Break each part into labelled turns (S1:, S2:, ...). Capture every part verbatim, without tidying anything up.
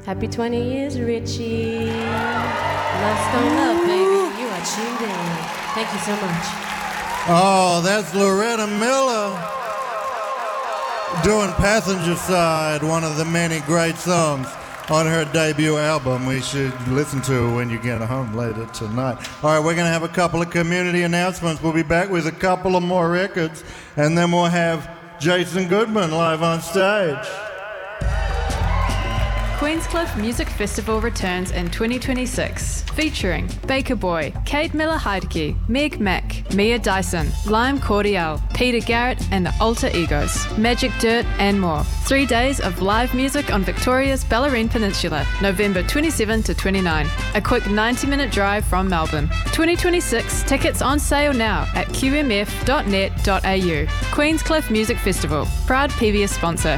S1: Happy twenty years, Richie. Lost on love, baby. You are tuned in. Thank you so much.
S2: Oh, that's Loretta Miller doing Passenger Side, one of the many great songs on her debut album we should listen to when you get home later tonight. All right, we're going to have a couple of community announcements. We'll be back with a couple of more records, and then we'll have Jason Goodman live on stage.
S3: Queenscliff Music Festival returns in twenty twenty-six, featuring Baker Boy, Kate Miller-Heidke, Meg Mack, Mia Dyson, Lime Cordial, Peter Garrett and the Alter Egos, Magic Dirt and more. Three days of live music on Victoria's Bellarine Peninsula, November twenty-seventh to twenty-ninth. A quick ninety minute drive from Melbourne. twenty twenty-six tickets on sale now at q m f dot net dot a u. Queenscliff Music Festival, proud P B S sponsor.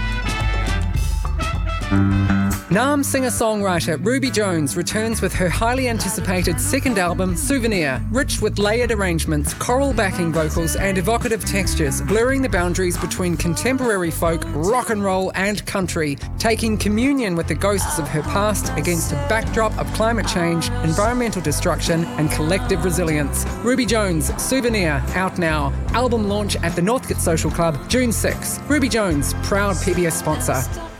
S4: Naarm singer-songwriter Ruby Jones returns with her highly anticipated second album, Souvenir, rich with layered arrangements, choral backing vocals and evocative textures, blurring the boundaries between contemporary folk, rock and roll and country, taking communion with the ghosts of her past against a backdrop of climate change, environmental destruction and collective resilience. Ruby Jones, Souvenir, out now. Album launch at the Northcote Social Club, June sixth. Ruby Jones, proud P B S sponsor.